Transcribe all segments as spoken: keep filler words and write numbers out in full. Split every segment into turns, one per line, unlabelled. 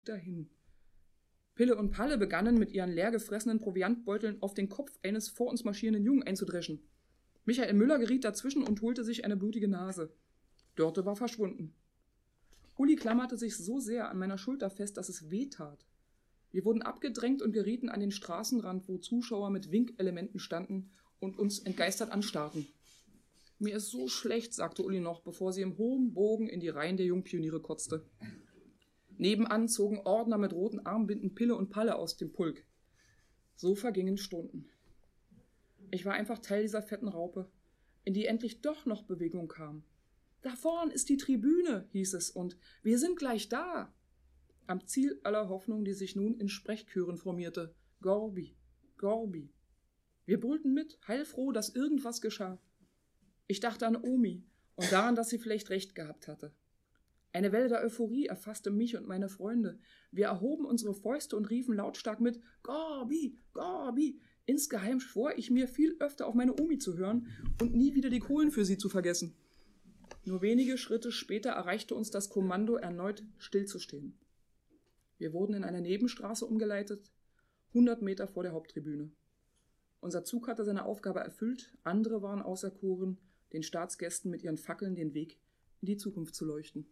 dahin. Pille und Palle begannen mit ihren leer gefressenen Proviantbeuteln auf den Kopf eines vor uns marschierenden Jungen einzudreschen. Michael Müller geriet dazwischen und holte sich eine blutige Nase. Dörte war verschwunden. Uli klammerte sich so sehr an meiner Schulter fest, dass es weh tat. Wir wurden abgedrängt und gerieten an den Straßenrand, wo Zuschauer mit Winkelementen standen und uns entgeistert anstarrten. »Mir ist so schlecht«, sagte Uli noch, bevor sie im hohen Bogen in die Reihen der Jungpioniere kotzte. Nebenan zogen Ordner mit roten Armbinden Pille und Palle aus dem Pulk. So vergingen Stunden. Ich war einfach Teil dieser fetten Raupe, in die endlich doch noch Bewegung kam. »Da vorn ist die Tribüne«, hieß es, und »wir sind gleich da«. Am Ziel aller Hoffnung, die sich nun in Sprechchören formierte. Gorbi, Gorbi. Wir brüllten mit, heilfroh, dass irgendwas geschah. Ich dachte an Omi und daran, dass sie vielleicht recht gehabt hatte. Eine Welle der Euphorie erfasste mich und meine Freunde. Wir erhoben unsere Fäuste und riefen lautstark mit »Gorbi, Gorbi«. Insgeheim schwor ich mir, viel öfter auf meine Omi zu hören und nie wieder die Kohlen für sie zu vergessen. Nur wenige Schritte später erreichte uns das Kommando, erneut stillzustehen. Wir wurden in eine Nebenstraße umgeleitet, hundert Meter vor der Haupttribüne. Unser Zug hatte seine Aufgabe erfüllt, andere waren auserkoren, den Staatsgästen mit ihren Fackeln den Weg in die Zukunft zu leuchten.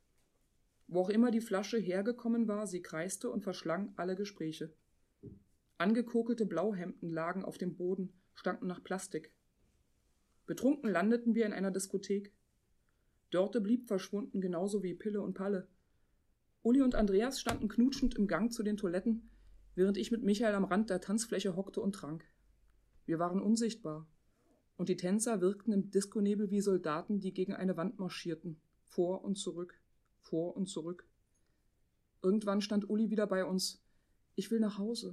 Wo auch immer die Flasche hergekommen war, sie kreiste und verschlang alle Gespräche. Angekokelte Blauhemden lagen auf dem Boden, stanken nach Plastik. Betrunken landeten wir in einer Diskothek. Dörte blieb verschwunden, genauso wie Pille und Palle. Uli und Andreas standen knutschend im Gang zu den Toiletten, während ich mit Michael am Rand der Tanzfläche hockte und trank. Wir waren unsichtbar, und die Tänzer wirkten im Diskonebel wie Soldaten, die gegen eine Wand marschierten, vor und zurück, vor und zurück. Irgendwann stand Uli wieder bei uns. »Ich will nach Hause.«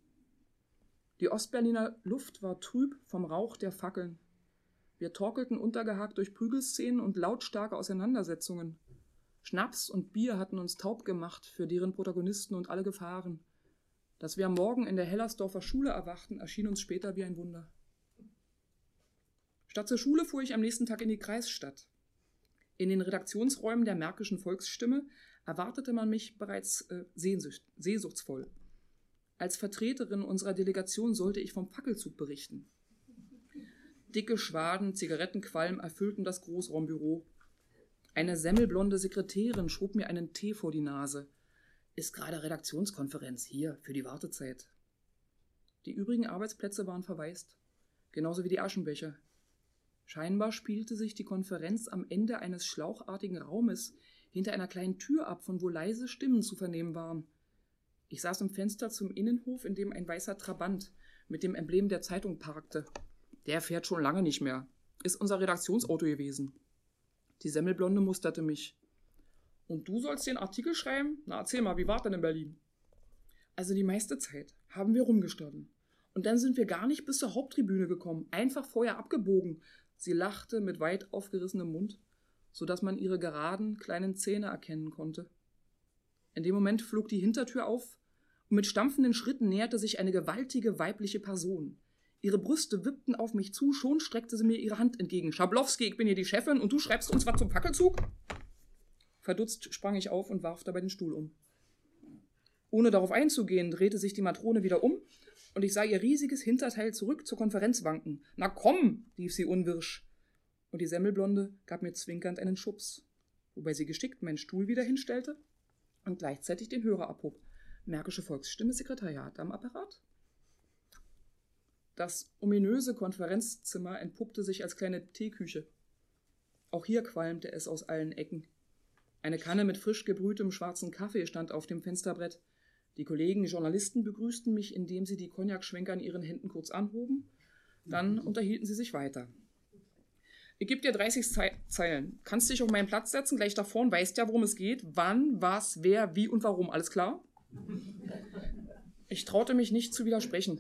Die Ostberliner Luft war trüb vom Rauch der Fackeln. Wir torkelten untergehakt durch Prügelszenen und lautstarke Auseinandersetzungen. Schnaps und Bier hatten uns taub gemacht für deren Protagonisten und alle Gefahren. Dass wir am Morgen in der Hellersdorfer Schule erwachten, erschien uns später wie ein Wunder. Statt zur Schule fuhr ich am nächsten Tag in die Kreisstadt. In den Redaktionsräumen der Märkischen Volksstimme erwartete man mich bereits äh, sehnsucht, sehnsuchtsvoll. Als Vertreterin unserer Delegation sollte ich vom Fackelzug berichten. Dicke Schwaden Zigarettenqualm erfüllten das Großraumbüro. Eine semmelblonde Sekretärin schob mir einen Tee vor die Nase. »Ist gerade Redaktionskonferenz, hier, für die Wartezeit.« Die übrigen Arbeitsplätze waren verwaist, genauso wie die Aschenbecher. Scheinbar spielte sich die Konferenz am Ende eines schlauchartigen Raumes hinter einer kleinen Tür ab, von wo leise Stimmen zu vernehmen waren. Ich saß im Fenster zum Innenhof, in dem ein weißer Trabant mit dem Emblem der Zeitung parkte. »Der fährt schon lange nicht mehr. Ist unser Redaktionsauto gewesen.« Die Semmelblonde musterte mich. »Und du sollst den Artikel schreiben? Na, erzähl mal, wie war denn in Berlin?« Also die meiste Zeit haben wir rumgestanden. Und dann sind wir gar nicht bis zur Haupttribüne gekommen, einfach vorher abgebogen. Sie lachte mit weit aufgerissenem Mund, sodass man ihre geraden, kleinen Zähne erkennen konnte. In dem Moment flog die Hintertür auf und mit stampfenden Schritten näherte sich eine gewaltige weibliche Person. Ihre Brüste wippten auf mich zu, schon streckte sie mir ihre Hand entgegen. »Schablowski, ich bin hier die Chefin und du schreibst uns was zum Fackelzug?« Verdutzt sprang ich auf und warf dabei den Stuhl um. Ohne darauf einzugehen, drehte sich die Matrone wieder um und ich sah ihr riesiges Hinterteil zurück zur Konferenz wanken. »Na komm«, rief sie unwirsch. Und die Semmelblonde gab mir zwinkernd einen Schubs, wobei sie geschickt meinen Stuhl wieder hinstellte und gleichzeitig den Hörer abhob. Märkische Volksstimme, Sekretariat am Apparat. Das ominöse Konferenzzimmer entpuppte sich als kleine Teeküche. Auch hier qualmte es aus allen Ecken. Eine Kanne mit frisch gebrühtem schwarzen Kaffee stand auf dem Fensterbrett. Die Kollegen Journalisten begrüßten mich, indem sie die Cognac-Schwenker in ihren Händen kurz anhoben. Dann unterhielten sie sich weiter. »Ich gebe dir dreißig Zeilen. Kannst dich auf meinen Platz setzen, gleich da vorn, weißt ja, worum es geht. Wann, was, wer, wie und warum. Alles klar?« Ich traute mich nicht zu widersprechen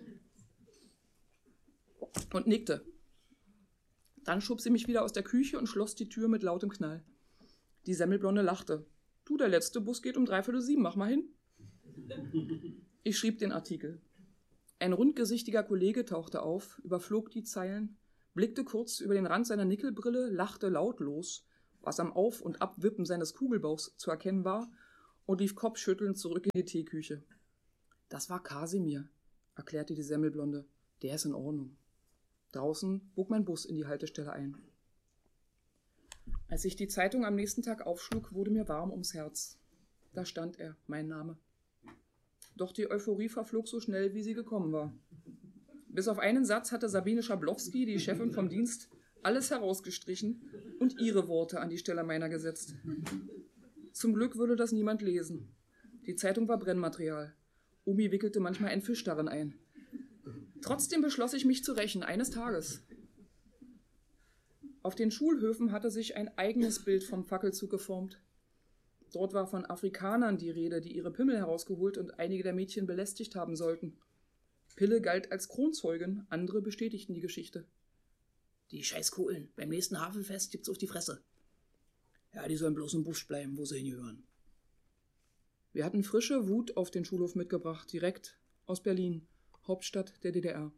und nickte. Dann schob sie mich wieder aus der Küche und schloss die Tür mit lautem Knall. Die Semmelblonde lachte. »Du, der letzte Bus geht um dreiviertel sieben, mach mal hin.« Ich schrieb den Artikel. Ein rundgesichtiger Kollege tauchte auf, überflog die Zeilen, blickte kurz über den Rand seiner Nickelbrille, lachte lautlos, was am Auf- und Abwippen seines Kugelbauchs zu erkennen war, und lief kopfschüttelnd zurück in die Teeküche. Das war Kasimir, erklärte die Semmelblonde. Der ist in Ordnung. Draußen bog mein Bus in die Haltestelle ein. Als ich die Zeitung am nächsten Tag aufschlug, wurde mir warm ums Herz. Da stand er, mein Name. Doch die Euphorie verflog so schnell, wie sie gekommen war. Bis auf einen Satz hatte Sabine Schablowski, die Chefin vom Dienst, alles herausgestrichen und ihre Worte an die Stelle meiner gesetzt. Zum Glück würde das niemand lesen. Die Zeitung war Brennmaterial. Omi wickelte manchmal einen Fisch darin ein. Trotzdem beschloss ich, mich zu rächen, eines Tages. Auf den Schulhöfen hatte sich ein eigenes Bild vom Fackelzug geformt. Dort war von Afrikanern die Rede, die ihre Pimmel herausgeholt und einige der Mädchen belästigt haben sollten. Pille galt als Kronzeugin, andere bestätigten die Geschichte. Die Scheißkohlen, beim nächsten Havelfest gibt's auf die Fresse. Ja, die sollen bloß im Busch bleiben, wo sie hingehören. Wir hatten frische Wut auf den Schulhof mitgebracht, direkt aus Berlin, Hauptstadt der D D R.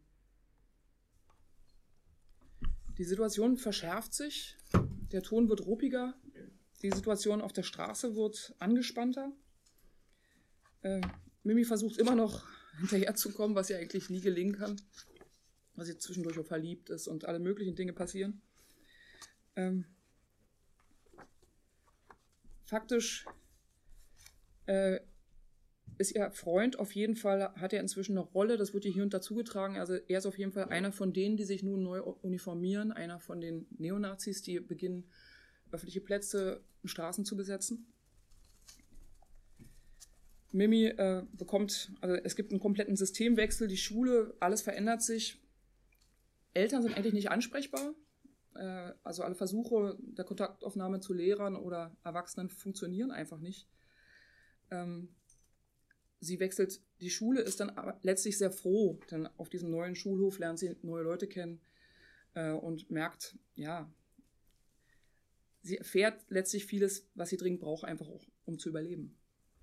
Die Situation verschärft sich, der Ton wird ruppiger, die Situation auf der Straße wird angespannter. Äh, Mimi versucht immer noch hinterherzukommen, was ihr eigentlich nie gelingen kann, weil sie zwischendurch auch verliebt ist und alle möglichen Dinge passieren. Ähm, faktisch äh, ist ihr Freund auf jeden Fall, hat er inzwischen eine Rolle, das wird ihr hier und dazu getragen, also er ist auf jeden Fall einer von denen, die sich nun neu uniformieren, einer von den Neonazis, die beginnen, öffentliche Plätze und Straßen zu besetzen. Mimi äh, bekommt, also es gibt einen kompletten Systemwechsel, die Schule, alles verändert sich. Eltern sind eigentlich nicht ansprechbar, äh, also alle Versuche der Kontaktaufnahme zu Lehrern oder Erwachsenen funktionieren einfach nicht. Ähm, sie wechselt die Schule, ist dann aber letztlich sehr froh, denn auf diesem neuen Schulhof lernt sie neue Leute kennen äh, und merkt, ja, sie erfährt letztlich vieles, was sie dringend braucht, einfach auch, um zu überleben.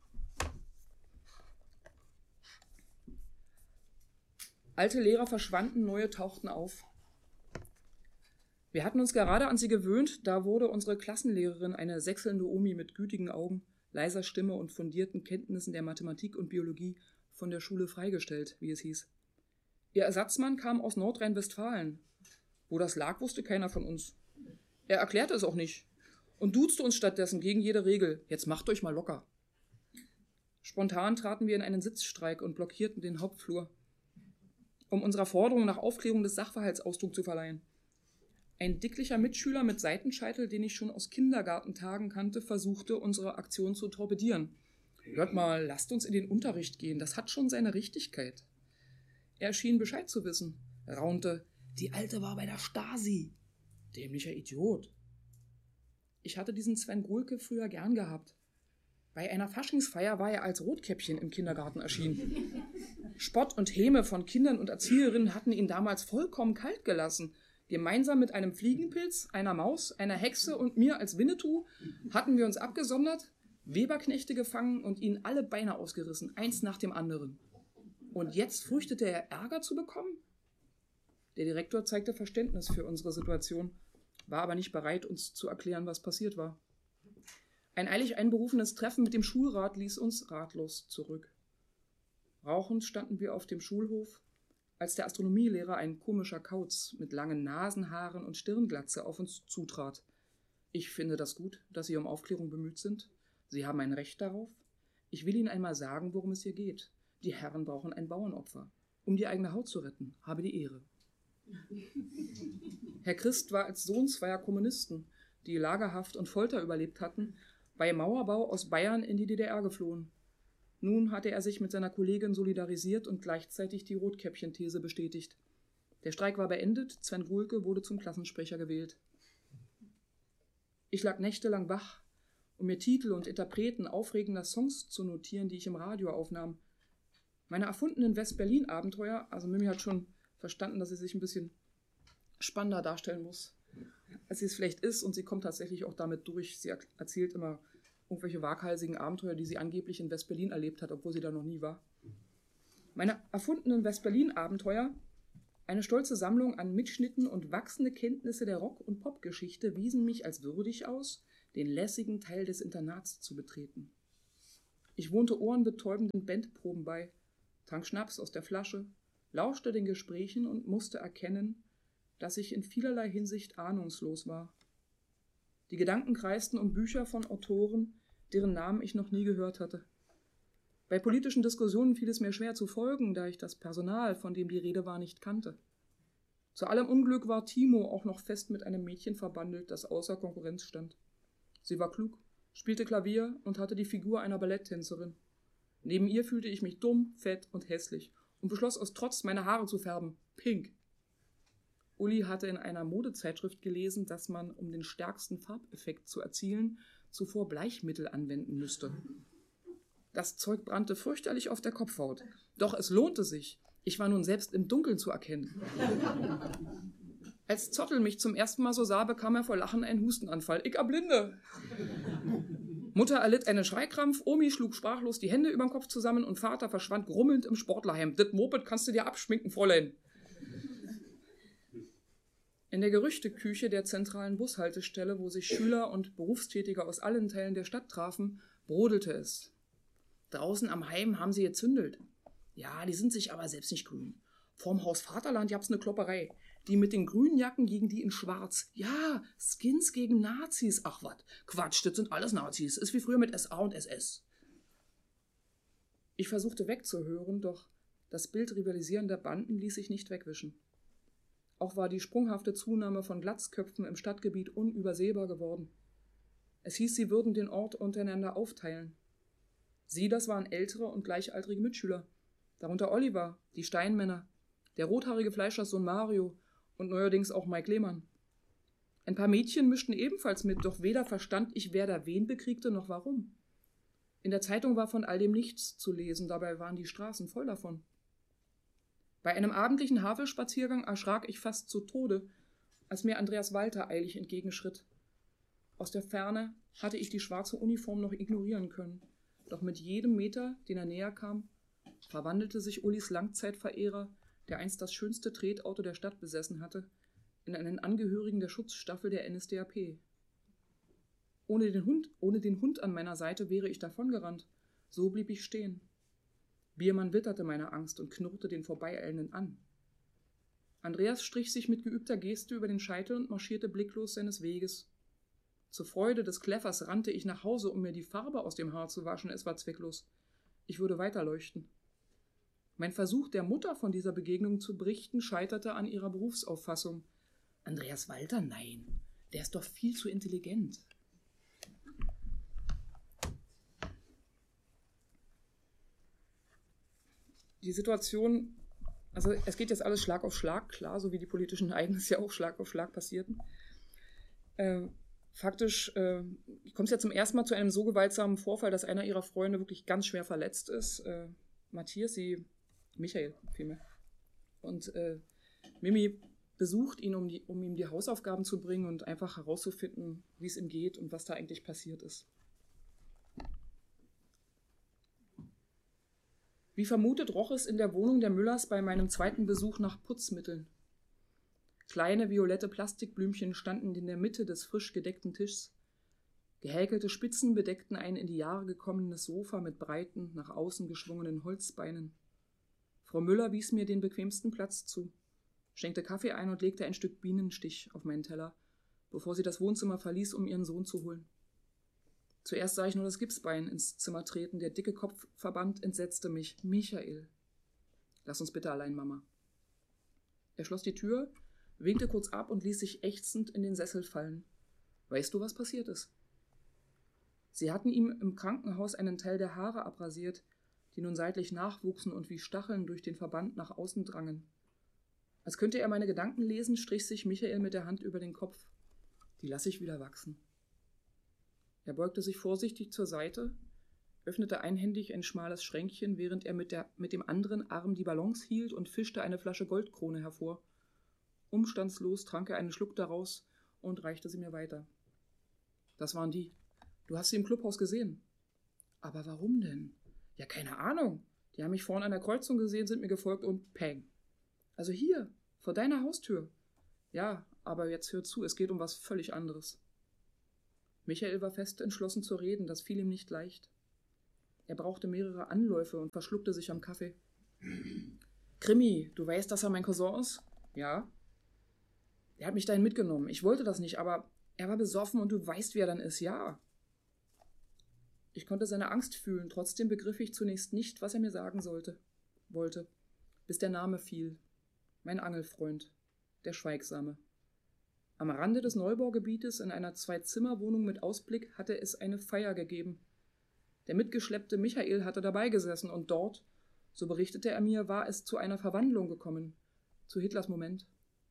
Alte Lehrer verschwanden, neue tauchten auf. Wir hatten uns gerade an sie gewöhnt, da wurde unsere Klassenlehrerin, eine sächselnde Omi mit gütigen Augen, leiser Stimme und fundierten Kenntnissen der Mathematik und Biologie, von der Schule freigestellt, wie es hieß. Ihr Ersatzmann kam aus Nordrhein-Westfalen. Wo das lag, wusste keiner von uns. Er erklärte es auch nicht und duzte uns stattdessen gegen jede Regel. Jetzt macht euch mal locker. Spontan traten wir in einen Sitzstreik und blockierten den Hauptflur, um unserer Forderung nach Aufklärung des Sachverhalts Ausdruck zu verleihen. Ein dicklicher Mitschüler mit Seitenscheitel, den ich schon aus Kindergartentagen kannte, versuchte, unsere Aktion zu torpedieren. Hört mal, lasst uns in den Unterricht gehen, das hat schon seine Richtigkeit. Er schien Bescheid zu wissen, raunte, die Alte war bei der Stasi. Dämlicher Idiot. Ich hatte diesen Sven Gohlke früher gern gehabt. Bei einer Faschingsfeier war er als Rotkäppchen im Kindergarten erschienen. Spott und Häme von Kindern und Erzieherinnen hatten ihn damals vollkommen kalt gelassen. Gemeinsam mit einem Fliegenpilz, einer Maus, einer Hexe und mir als Winnetou hatten wir uns abgesondert, Weberknechte gefangen und ihnen alle Beine ausgerissen, eins nach dem anderen. Und jetzt fürchtete er, Ärger zu bekommen? Der Direktor zeigte Verständnis für unsere Situation, war aber nicht bereit, uns zu erklären, was passiert war. Ein eilig einberufenes Treffen mit dem Schulrat ließ uns ratlos zurück. Rauchend standen wir auf dem Schulhof, als der Astronomielehrer, ein komischer Kauz mit langen Nasenhaaren und Stirnglatze, auf uns zutrat. Ich finde das gut, dass Sie um Aufklärung bemüht sind. Sie haben ein Recht darauf. Ich will Ihnen einmal sagen, worum es hier geht. Die Herren brauchen ein Bauernopfer, um die eigene Haut zu retten. Habe die Ehre. Herr Christ war als Sohn zweier Kommunisten, die Lagerhaft und Folter überlebt hatten, bei Mauerbau aus Bayern in die D D R geflohen. Nun hatte er sich mit seiner Kollegin solidarisiert und gleichzeitig die Rotkäppchen-These bestätigt. Der Streik war beendet, Sven Gohlke wurde zum Klassensprecher gewählt. Ich lag nächtelang wach, um mir Titel und Interpreten aufregender Songs zu notieren, die ich im Radio aufnahm. Meine erfundenen West-Berlin-Abenteuer, also Mimi hat schon verstanden, dass sie sich ein bisschen spannender darstellen muss, als sie es vielleicht ist, und sie kommt tatsächlich auch damit durch. Sie erzählt immer irgendwelche waghalsigen Abenteuer, die sie angeblich in West-Berlin erlebt hat, obwohl sie da noch nie war. Meine erfundenen West-Berlin-Abenteuer, eine stolze Sammlung an Mitschnitten und wachsende Kenntnisse der Rock- und Popgeschichte, wiesen mich als würdig aus, den lässigen Teil des Internats zu betreten. Ich wohnte ohrenbetäubenden Bandproben bei, trank Schnaps aus der Flasche, lauschte den Gesprächen und musste erkennen, dass ich in vielerlei Hinsicht ahnungslos war. Die Gedanken kreisten um Bücher von Autoren, deren Namen ich noch nie gehört hatte. Bei politischen Diskussionen fiel es mir schwer zu folgen, da ich das Personal, von dem die Rede war, nicht kannte. Zu allem Unglück war Timo auch noch fest mit einem Mädchen verbandelt, das außer Konkurrenz stand. Sie war klug, spielte Klavier und hatte die Figur einer Balletttänzerin. Neben ihr fühlte ich mich dumm, fett und hässlich und beschloss aus Trotz, meine Haare zu färben. Pink. Uli hatte in einer Modezeitschrift gelesen, dass man, um den stärksten Farbeffekt zu erzielen, zuvor Bleichmittel anwenden müsste. Das Zeug brannte fürchterlich auf der Kopfhaut. Doch es lohnte sich. Ich war nun selbst im Dunkeln zu erkennen. Als Zottel mich zum ersten Mal so sah, bekam er vor Lachen einen Hustenanfall. Ich erblinde! Mutter erlitt einen Schreikrampf, Omi schlug sprachlos die Hände überm Kopf zusammen und Vater verschwand grummelnd im Sportlerheim. Das Moped kannst du dir abschminken, Fräulein. In der Gerüchteküche der zentralen Bushaltestelle, wo sich Schüler und Berufstätige aus allen Teilen der Stadt trafen, brodelte es. Draußen am Heim haben sie gezündelt. Ja, die sind sich aber selbst nicht grün. Vorm Haus Vaterland gab's eine Klopperei. Die mit den grünen Jacken gegen die in schwarz. Ja, Skins gegen Nazis. Ach wat, Quatsch, das sind alles Nazis. Ist wie früher mit S A und S S. Ich versuchte wegzuhören, doch das Bild rivalisierender Banden ließ sich nicht wegwischen. Auch war die sprunghafte Zunahme von Glatzköpfen im Stadtgebiet unübersehbar geworden. Es hieß, sie würden den Ort untereinander aufteilen. Sie, das waren ältere und gleichaltrige Mitschüler. Darunter Oliver, die Steinmänner, der rothaarige Fleischerssohn Mario und neuerdings auch Mike Lehmann. Ein paar Mädchen mischten ebenfalls mit, doch weder verstand ich, wer da wen bekriegte, noch warum. In der Zeitung war von all dem nichts zu lesen, dabei waren die Straßen voll davon. Bei einem abendlichen Havelspaziergang erschrak ich fast zu Tode, als mir Andreas Walter eilig entgegenschritt. Aus der Ferne hatte ich die schwarze Uniform noch ignorieren können, doch mit jedem Meter, den er näher kam, verwandelte sich Ulis Langzeitverehrer, der einst das schönste Tretauto der Stadt besessen hatte, in einen Angehörigen der Schutzstaffel der N S D A P. Ohne den Hund, ohne den Hund an meiner Seite wäre ich davongerannt. So blieb ich stehen. Biermann witterte meine Angst und knurrte den Vorbeieilenden an. Andreas strich sich mit geübter Geste über den Scheitel und marschierte blicklos seines Weges. Zur Freude des Kläffers rannte ich nach Hause, um mir die Farbe aus dem Haar zu waschen. Es war zwecklos. Ich würde weiterleuchten. Mein Versuch, der Mutter von dieser Begegnung zu berichten, scheiterte an ihrer Berufsauffassung. Andreas Walter? Nein, der ist doch viel zu intelligent. Die Situation, also es geht jetzt alles Schlag auf Schlag, klar, so wie die politischen Ereignisse ja auch Schlag auf Schlag passierten. Äh, faktisch äh, kommt es ja zum ersten Mal zu einem so gewaltsamen Vorfall, dass einer ihrer Freunde wirklich ganz schwer verletzt ist. Äh, Matthias, sie, Michael vielmehr. Und äh, Mimi besucht ihn, um, die, um ihm die Hausaufgaben zu bringen und einfach herauszufinden, wie es ihm geht und was da eigentlich passiert ist. Wie vermutet roch es in der Wohnung der Müllers bei meinem zweiten Besuch nach Putzmitteln. Kleine violette Plastikblümchen standen in der Mitte des frisch gedeckten Tischs. Gehäkelte Spitzen bedeckten ein in die Jahre gekommenes Sofa mit breiten, nach außen geschwungenen Holzbeinen. Frau Müller wies mir den bequemsten Platz zu, schenkte Kaffee ein und legte ein Stück Bienenstich auf meinen Teller, bevor sie das Wohnzimmer verließ, um ihren Sohn zu holen. Zuerst sah ich nur das Gipsbein ins Zimmer treten, der dicke Kopfverband entsetzte mich. Michael. Lass uns bitte allein, Mama. Er schloss die Tür, winkte kurz ab und ließ sich ächzend in den Sessel fallen. Weißt du, was passiert ist? Sie hatten ihm im Krankenhaus einen Teil der Haare abrasiert, die nun seitlich nachwuchsen und wie Stacheln durch den Verband nach außen drangen. Als könnte er meine Gedanken lesen, strich sich Michael mit der Hand über den Kopf. Die lasse ich wieder wachsen. Er beugte sich vorsichtig zur Seite, öffnete einhändig ein schmales Schränkchen, während er mit, der, mit dem anderen Arm die Ballons hielt und fischte eine Flasche Goldkrone hervor. Umstandslos trank er einen Schluck daraus und reichte sie mir weiter. Das waren die. Du hast sie im Clubhaus gesehen. Aber warum denn? Ja, keine Ahnung. Die haben mich vorne an der Kreuzung gesehen, sind mir gefolgt und peng. Also hier, vor deiner Haustür. Ja, aber jetzt hör zu, es geht um was völlig anderes. Michael war fest entschlossen zu reden, das fiel ihm nicht leicht. Er brauchte mehrere Anläufe und verschluckte sich am Kaffee. Krimi, du weißt, dass er mein Cousin ist? Ja. Er hat mich dahin mitgenommen. Ich wollte das nicht, aber er war besoffen und du weißt, wie er dann ist, ja. Ich konnte seine Angst fühlen, trotzdem begriff ich zunächst nicht, was er mir sagen sollte, wollte, bis der Name fiel. Mein Angelfreund, der Schweigsame. Am Rande des Neubaugebietes in einer Zwei-Zimmer-Wohnung mit Ausblick hatte es eine Feier gegeben. Der mitgeschleppte Michael hatte dabei gesessen und dort, so berichtete er mir, war es zu einer Verwandlung gekommen, zu Hitlers Moment.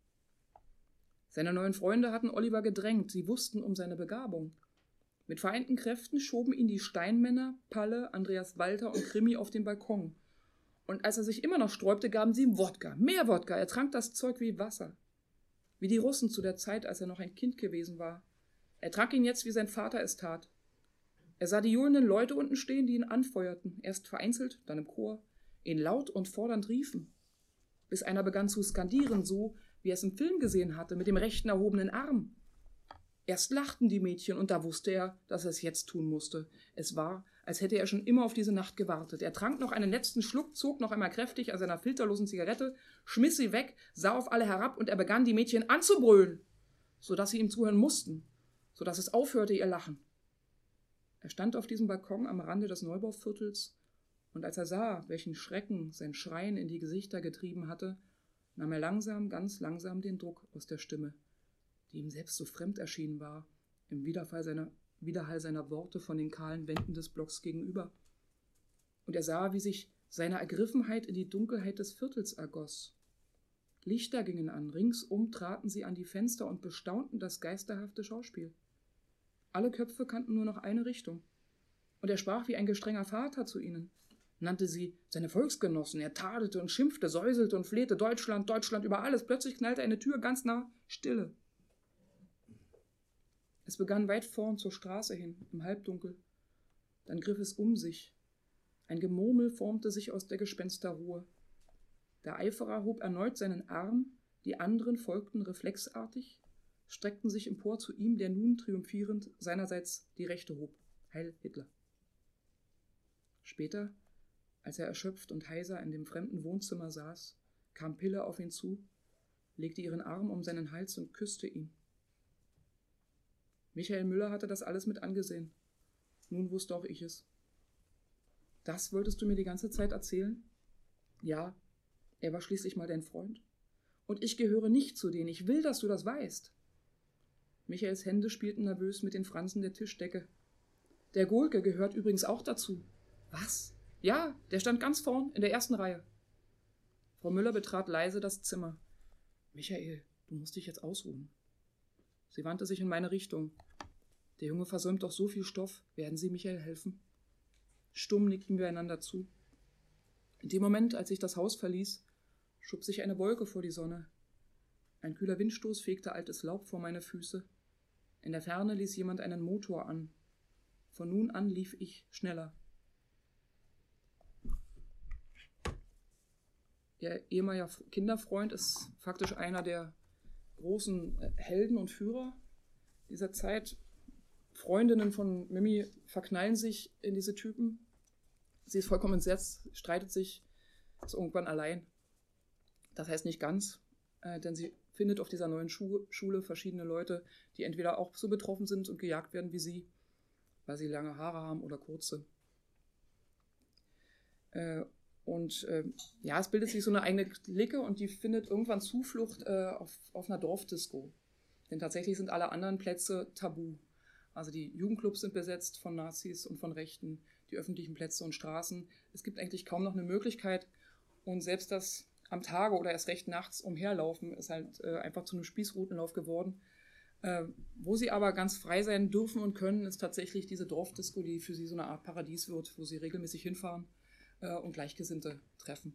Seine neuen Freunde hatten Oliver gedrängt, sie wussten um seine Begabung. Mit vereinten Kräften schoben ihn die Steinmänner, Palle, Andreas Walter und Krimi auf den Balkon. Und als er sich immer noch sträubte, gaben sie ihm Wodka, mehr Wodka, er trank das Zeug wie Wasser. Wie die Russen zu der Zeit, als er noch ein Kind gewesen war. Er trank ihn jetzt, wie sein Vater es tat. Er sah die johlenden Leute unten stehen, die ihn anfeuerten, erst vereinzelt, dann im Chor, ihn laut und fordernd riefen. Bis einer begann zu skandieren, so wie er es im Film gesehen hatte, mit dem rechten erhobenen Arm. Erst lachten die Mädchen, und da wusste er, dass er es jetzt tun musste. Es war, als hätte er schon immer auf diese Nacht gewartet. Er trank noch einen letzten Schluck, zog noch einmal kräftig an seiner filterlosen Zigarette, schmiss sie weg, sah auf alle herab, und er begann, die Mädchen anzubrüllen, sodass sie ihm zuhören mussten, sodass es aufhörte, ihr Lachen. Er stand auf diesem Balkon am Rande des Neubauviertels, und als er sah, welchen Schrecken sein Schreien in die Gesichter getrieben hatte, nahm er langsam, ganz langsam den Druck aus der Stimme, die ihm selbst so fremd erschienen war, im Widerhall seiner, Widerhall seiner Worte von den kahlen Wänden des Blocks gegenüber. Und er sah, wie sich seine Ergriffenheit in die Dunkelheit des Viertels ergoss. Lichter gingen an, ringsum traten sie an die Fenster und bestaunten das geisterhafte Schauspiel. Alle Köpfe kannten nur noch eine Richtung. Und er sprach wie ein gestrenger Vater zu ihnen, nannte sie seine Volksgenossen, er tadelte und schimpfte, säuselte und flehte, Deutschland, Deutschland über alles. Plötzlich knallte eine Tür ganz nah, Stille. Es begann weit vorn zur Straße hin, im Halbdunkel. Dann griff es um sich. Ein Gemurmel formte sich aus der Gespensterruhe. Der Eiferer hob erneut seinen Arm, die anderen folgten reflexartig, streckten sich empor zu ihm, der nun triumphierend seinerseits die Rechte hob. Heil Hitler. Später, als er erschöpft und heiser in dem fremden Wohnzimmer saß, kam Pille auf ihn zu, legte ihren Arm um seinen Hals und küsste ihn. Michael Müller hatte das alles mit angesehen. Nun wusste auch ich es. Das wolltest du mir die ganze Zeit erzählen? Ja, er war schließlich mal dein Freund. Und ich gehöre nicht zu denen. Ich will, dass du das weißt. Michaels Hände spielten nervös mit den Fransen der Tischdecke. Der Gohlke gehört übrigens auch dazu. Was? Ja, der stand ganz vorn, in der ersten Reihe. Frau Müller betrat leise das Zimmer. Michael, du musst dich jetzt ausruhen. Sie wandte sich in meine Richtung. Der Junge versäumt doch so viel Stoff. Werden Sie Michael helfen? Stumm nickten wir einander zu. In dem Moment, als ich das Haus verließ, schob sich eine Wolke vor die Sonne. Ein kühler Windstoß fegte altes Laub vor meine Füße. In der Ferne ließ jemand einen Motor an. Von nun an lief ich schneller. Ihr ehemaliger Kinderfreund ist faktisch einer der großen Helden und Führer dieser Zeit. Freundinnen von Mimi verknallen sich in diese Typen. Sie ist vollkommen entsetzt, streitet sich, ist irgendwann allein. Das heißt nicht ganz, äh, denn sie findet auf dieser neuen Schu- Schule verschiedene Leute, die entweder auch so betroffen sind und gejagt werden wie sie, weil sie lange Haare haben oder kurze. Äh, und äh, ja, es bildet sich so eine eigene Clique und die findet irgendwann Zuflucht äh, auf, auf einer Dorfdisco. Denn tatsächlich sind alle anderen Plätze tabu. Also die Jugendclubs sind besetzt von Nazis und von Rechten, die öffentlichen Plätze und Straßen. Es gibt eigentlich kaum noch eine Möglichkeit. Und selbst das am Tage oder erst recht nachts umherlaufen ist halt äh, einfach zu einem Spießrutenlauf geworden. Äh, wo sie aber ganz frei sein dürfen und können, ist tatsächlich diese Dorfdisco, die für sie so eine Art Paradies wird, wo sie regelmäßig hinfahren äh, und Gleichgesinnte treffen.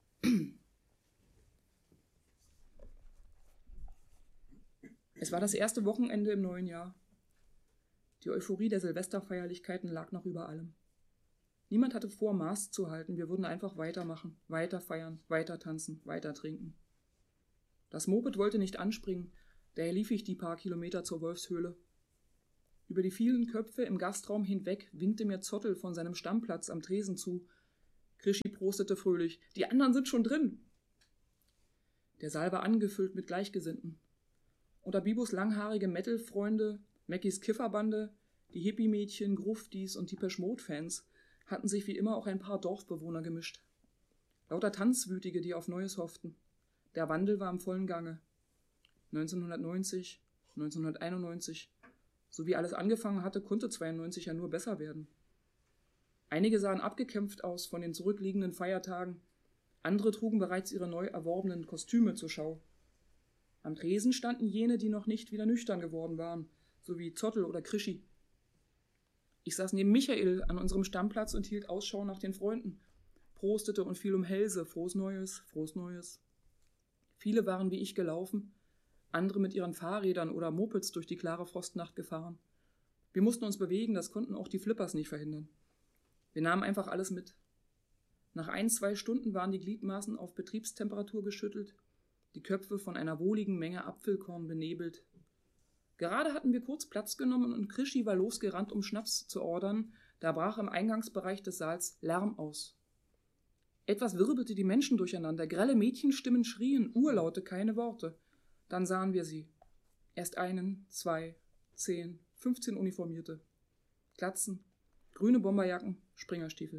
Es war das erste Wochenende im neuen Jahr. Die Euphorie der Silvesterfeierlichkeiten lag noch über allem. Niemand hatte vor, Maß zu halten. Wir würden einfach weitermachen, weiter feiern, weiter tanzen, weiter trinken. Das Moped wollte nicht anspringen, daher lief ich die paar Kilometer zur Wolfshöhle. Über die vielen Köpfe im Gastraum hinweg winkte mir Zottel von seinem Stammplatz am Tresen zu. Krischi prostete fröhlich. »Die anderen sind schon drin!« Der Saal war angefüllt mit Gleichgesinnten. Unter Bibos langhaarige Metal-Freunde, Mackies Kifferbande, die Hippie-Mädchen, Gruftis und Depeche Mode-Fans hatten sich wie immer auch ein paar Dorfbewohner gemischt. Lauter Tanzwütige, die auf Neues hofften. Der Wandel war im vollen Gange. neunzehnhundertneunzig, neunzehnhunderteinundneunzig, so wie alles angefangen hatte, konnte zweiundneunzig ja nur besser werden. Einige sahen abgekämpft aus von den zurückliegenden Feiertagen, andere trugen bereits ihre neu erworbenen Kostüme zur Schau. Am Tresen standen jene, die noch nicht wieder nüchtern geworden waren, so wie Zottel oder Krischi. Ich saß neben Michael an unserem Stammplatz und hielt Ausschau nach den Freunden, prostete und fiel um Hälse, frohes Neues, frohes Neues. Viele waren wie ich gelaufen, andere mit ihren Fahrrädern oder Mopeds durch die klare Frostnacht gefahren. Wir mussten uns bewegen, das konnten auch die Flippers nicht verhindern. Wir nahmen einfach alles mit. Nach ein, zwei Stunden waren die Gliedmaßen auf Betriebstemperatur geschüttelt, die Köpfe von einer wohligen Menge Apfelkorn benebelt. Gerade hatten wir kurz Platz genommen und Krischi war losgerannt, um Schnaps zu ordern, da brach im Eingangsbereich des Saals Lärm aus. Etwas wirbelte die Menschen durcheinander, grelle Mädchenstimmen schrien, urlaute, keine Worte. Dann sahen wir sie. Erst einen, zwei, zehn, fünfzehn Uniformierte. Glatzen, grüne Bomberjacken, Springerstiefel.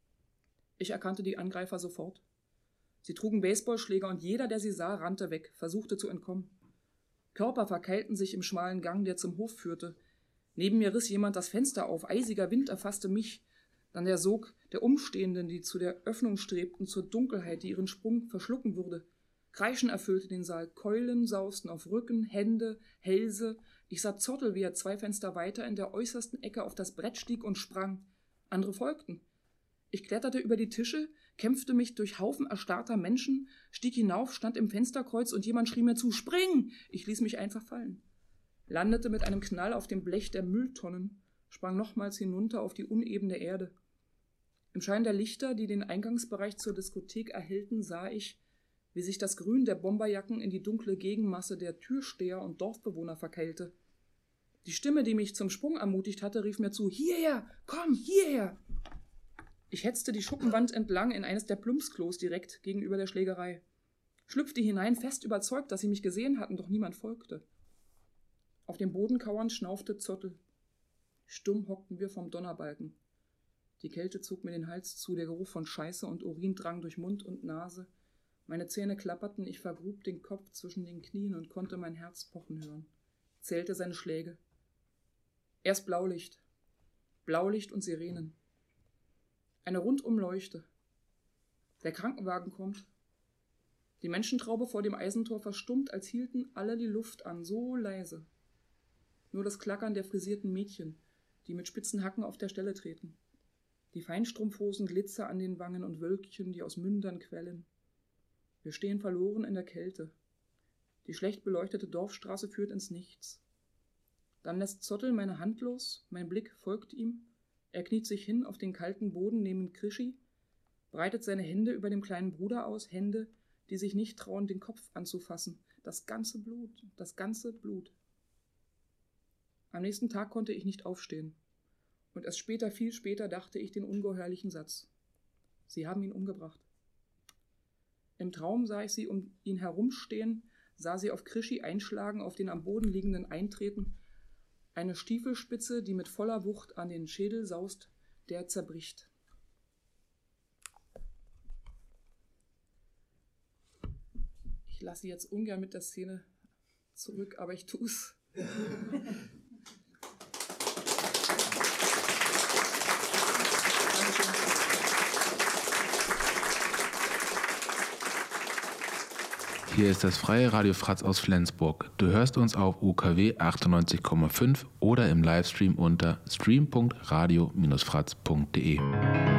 Ich erkannte die Angreifer sofort. Sie trugen Baseballschläger und jeder, der sie sah, rannte weg, versuchte zu entkommen. Körper verkeilten sich im schmalen Gang, der zum Hof führte. Neben mir riss jemand das Fenster auf, eisiger Wind erfasste mich, dann der Sog der Umstehenden, die zu der Öffnung strebten, zur Dunkelheit, die ihren Sprung verschlucken würde. Kreischen erfüllte den Saal, Keulen sausten auf Rücken, Hände, Hälse. Ich sah Zottel, wie er zwei Fenster weiter in der äußersten Ecke auf das Brett stieg und sprang. Andere folgten. Ich kletterte über die Tische, kämpfte mich durch Haufen erstarrter Menschen, stieg hinauf, stand im Fensterkreuz und jemand schrie mir zu, »Spring!« Ich ließ mich einfach fallen. Landete mit einem Knall auf dem Blech der Mülltonnen, sprang nochmals hinunter auf die unebene Erde. Im Schein der Lichter, die den Eingangsbereich zur Diskothek erhellten, sah ich, wie sich das Grün der Bomberjacken in die dunkle Gegenmasse der Türsteher und Dorfbewohner verkeilte. Die Stimme, die mich zum Sprung ermutigt hatte, rief mir zu, »Hierher! Komm, hierher!« Ich hetzte die Schuppenwand entlang in eines der Plumpsklos direkt gegenüber der Schlägerei. Schlüpfte hinein, fest überzeugt, dass sie mich gesehen hatten, doch niemand folgte. Auf dem Boden kauernd schnaufte Zottel. Stumm hockten wir vom Donnerbalken. Die Kälte zog mir den Hals zu, der Geruch von Scheiße und Urin drang durch Mund und Nase. Meine Zähne klapperten, ich vergrub den Kopf zwischen den Knien und konnte mein Herz pochen hören. Zählte seine Schläge. Erst Blaulicht. Blaulicht und Sirenen. Eine Rundumleuchte. Der Krankenwagen kommt. Die Menschentraube vor dem Eisentor verstummt, als hielten alle die Luft an, so leise. Nur das Klackern der frisierten Mädchen, die mit spitzen Hacken auf der Stelle treten. Die Feinstrumpfhosen Glitzer an den Wangen und Wölkchen, die aus Mündern quellen. Wir stehen verloren in der Kälte. Die schlecht beleuchtete Dorfstraße führt ins Nichts. Dann lässt Zottel meine Hand los, mein Blick folgt ihm. Er kniet sich hin auf den kalten Boden neben Krischi, breitet seine Hände über dem kleinen Bruder aus, Hände, die sich nicht trauen, den Kopf anzufassen. Das ganze Blut, das ganze Blut. Am nächsten Tag konnte ich nicht aufstehen. Und erst später, viel später, dachte ich den ungeheuerlichen Satz. Sie haben ihn umgebracht. Im Traum sah ich sie um ihn herumstehen, sah sie auf Krischi einschlagen, auf den am Boden liegenden eintreten, eine Stiefelspitze, die mit voller Wucht an den Schädel saust, der zerbricht. Ich lasse sie jetzt ungern mit der Szene zurück, aber ich tu's.
Hier ist das freie Radio Fratz aus Flensburg. Du hörst uns auf U K W achtundneunzig Komma fünf oder im Livestream unter stream punkt radio Bindestrich fratz punkt de.